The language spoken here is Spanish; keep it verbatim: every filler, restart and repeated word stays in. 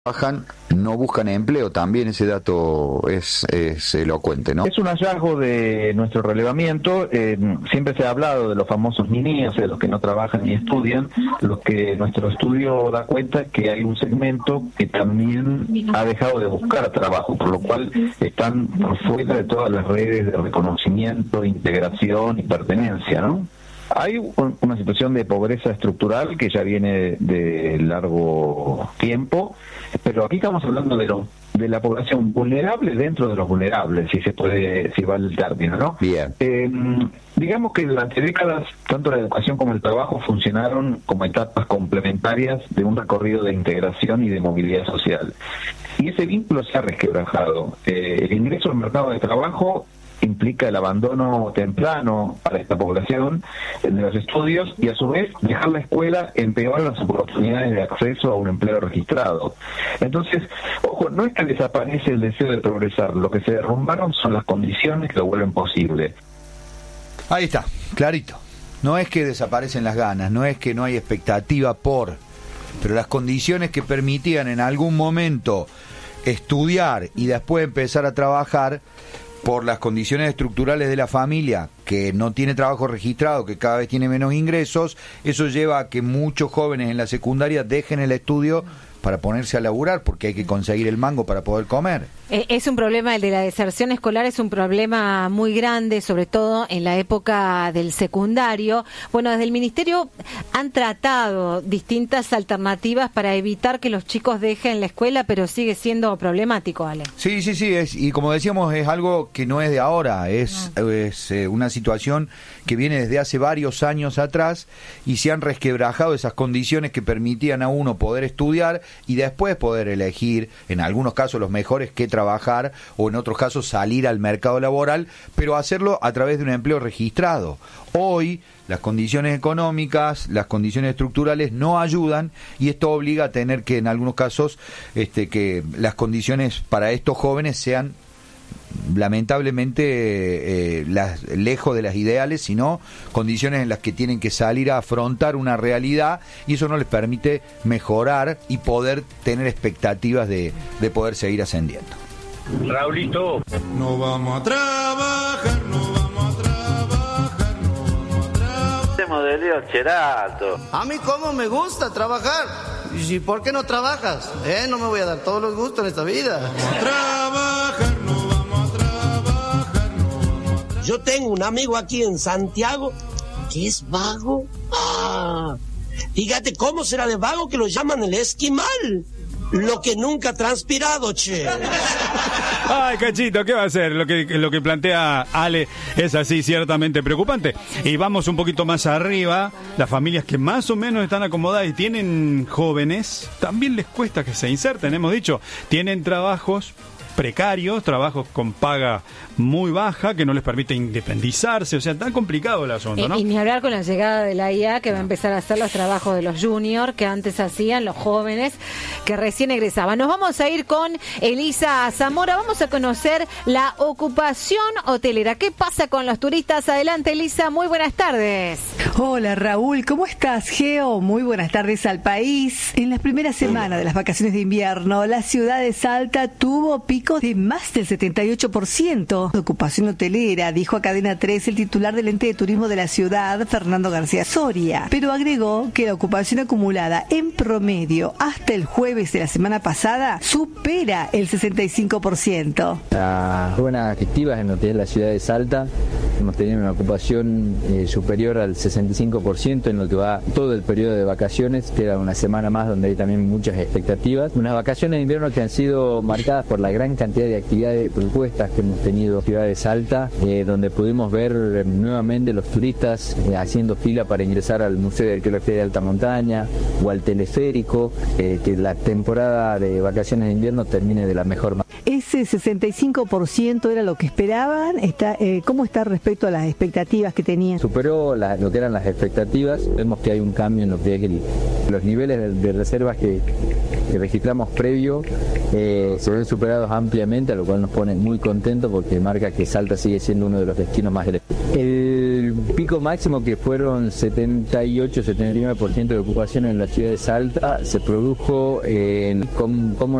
trabajan no buscan empleo, también ese dato es, es elocuente, ¿no? Es un hallazgo de nuestro relevamiento. Eh, siempre se ha hablado de los famosos niños, de los que no trabajan ni estudian. Lo que nuestro estudio da cuenta es que hay un segmento que también ha dejado de buscar trabajo, por lo cual están por fuera de todas las redes de reconocimiento, integración y pertenencia, ¿no? Hay un, una situación de pobreza estructural que ya viene de, de largo tiempo, pero aquí estamos hablando de lo, de la población vulnerable dentro de los vulnerables, si se puede, si va el término, ¿no? Bien. Eh, digamos que durante décadas, tanto la educación como el trabajo funcionaron como etapas complementarias de un recorrido de integración y de movilidad social. Y ese vínculo se ha resquebrajado. Eh, el ingreso al mercado de trabajo implica el abandono temprano para esta población de los estudios y a su vez dejar la escuela empeora las oportunidades de acceso a un empleo registrado. Entonces, ojo, no es que desaparece el deseo de progresar, lo que se derrumbaron son las condiciones que lo vuelven posible. Ahí está, clarito. No es que desaparecen las ganas, no es que no hay expectativa por, pero las condiciones que permitían en algún momento estudiar y después empezar a trabajar, por las condiciones estructurales de la familia, que no tiene trabajo registrado, que cada vez tiene menos ingresos, eso lleva a que muchos jóvenes en la secundaria dejen el estudio para ponerse a laburar, porque hay que conseguir el mango para poder comer. Es un problema, el de la deserción escolar es un problema muy grande, sobre todo en la época del secundario. Bueno, desde el Ministerio han tratado distintas alternativas para evitar que los chicos dejen la escuela, pero sigue siendo problemático, Ale. Sí, sí, sí, es, y como decíamos, es algo que no es de ahora, es, no. es eh, una situación que viene desde hace varios años atrás y se han resquebrajado esas condiciones que permitían a uno poder estudiar y después poder elegir, en algunos casos los mejores, qué trabajar, o en otros casos salir al mercado laboral, pero hacerlo a través de un empleo registrado. Hoy las condiciones económicas, las condiciones estructurales no ayudan y esto obliga a tener que, en algunos casos, este, que las condiciones para estos jóvenes sean lamentablemente eh, las, lejos de las ideales, sino condiciones en las que tienen que salir a afrontar una realidad y eso no les permite mejorar y poder tener expectativas de, de poder seguir ascendiendo. Raulito, no vamos a trabajar, no vamos a trabajar, no vamos a trabajar. Este modelito cherato. A mí cómo me gusta trabajar. ¿Y por qué no trabajas? Eh, no me voy a dar todos los gustos en esta vida. Vamos a trabajar, no vamos a trabajar, no vamos a trabajar. Yo tengo un amigo aquí en Santiago que es vago. Ah, fíjate cómo será de vago que lo llaman el esquimal. Lo que nunca ha transpirado, che. Ay, Cachito, ¿qué va a hacer? Lo que, lo que plantea Ale es así, ciertamente preocupante. Y vamos un poquito más arriba. Las familias que más o menos están acomodadas y tienen jóvenes, también les cuesta que se inserten, hemos dicho. Tienen trabajos precarios, trabajos con paga muy baja, que no les permite independizarse, o sea, tan complicado el asunto, ¿no? Y, y ni hablar con la llegada de la I A, que va a empezar a hacer los trabajos de los juniors, que antes hacían los jóvenes, que recién egresaban. Nos vamos a ir con Elisa Zamora, vamos a conocer la ocupación hotelera. ¿Qué pasa con los turistas? Adelante, Elisa, muy buenas tardes. Hola, Raúl, ¿cómo estás, Geo? Muy buenas tardes al país. En las primeras semanas de las vacaciones de invierno, la ciudad de Salta tuvo picos de más del setenta y ocho por ciento de ocupación hotelera, dijo a Cadena tres el titular del ente de turismo de la ciudad, Fernando García Soria, pero agregó que la ocupación acumulada en promedio hasta el jueves de la semana pasada supera el sesenta y cinco por ciento. Las zonas activas en lo que es la ciudad de Salta hemos tenido una ocupación eh, superior al sesenta y cinco por ciento en lo que va todo el periodo de vacaciones, queda una semana más donde hay también muchas expectativas. Unas vacaciones de invierno que han sido marcadas por la gran cantidad de actividades y propuestas que hemos tenido en ciudad de Salta, eh, donde pudimos ver eh, nuevamente los turistas eh, haciendo fila para ingresar al Museo de Arqueología de Alta Montaña o al teleférico, eh, que la temporada de vacaciones de invierno termine de la mejor manera. Ese sesenta y cinco por ciento era lo que esperaban. Está, eh, ¿Cómo está respecto a las expectativas que tenían? Superó la, lo que eran las expectativas. Vemos que hay un cambio en lo que es el, los niveles de, de reservas que, que registramos previo, eh, se ven superados ampliamente, a lo cual nos pone muy contentos porque marca que Salta sigue siendo uno de los destinos más grandes. El pico máximo, que fueron setenta y ocho, setenta y nueve por ciento de ocupación en la ciudad de Salta, se produjo en como